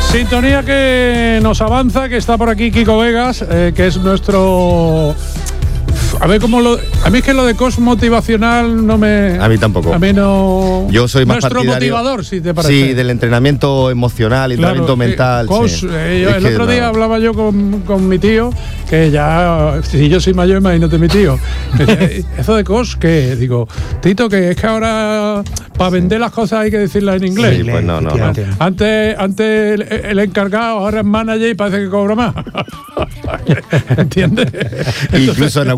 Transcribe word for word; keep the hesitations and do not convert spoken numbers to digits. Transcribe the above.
Sintonía que nos avanza, que está por aquí Kiko Vegas, eh, que es nuestro... A ver cómo lo... A mí es que lo de coach motivacional no me... A mí tampoco. A mí no... Yo soy más nuestro partidario... motivador, si te parece. Sí, del entrenamiento emocional, entrenamiento claro, mental. Coach, sí. eh, yo, es el que otro no. día hablaba yo con, con mi tío, que ya... Si yo soy mayor, imagínate mi tío. Eso de coach, ¿qué? Digo, Tito, que es que ahora para vender las cosas hay que decirlas en inglés. Sí, pues no, no, no. Antes, antes el, el encargado, ahora es manager y parece que cobra más. ¿Entiendes? Incluso en